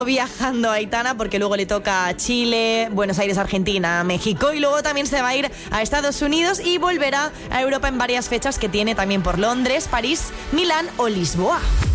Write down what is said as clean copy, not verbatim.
viajando Aitana porque luego le toca a Chile, Buenos Aires, Argentina, México y luego también se va a ir a Estados Unidos y volverá a Europa en varias fechas que tiene también por Londres, París, Milán o Lisboa.